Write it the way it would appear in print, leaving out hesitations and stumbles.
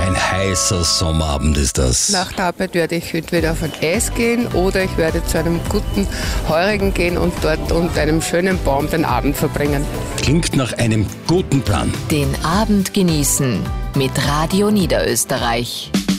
Ein heißer Sommerabend ist das. Nach der Arbeit werde ich entweder auf ein Eis gehen oder ich werde zu einem guten Heurigen gehen und dort unter einem schönen Baum den Abend verbringen. Klingt nach einem guten Plan. Den Abend genießen mit Radio Niederösterreich.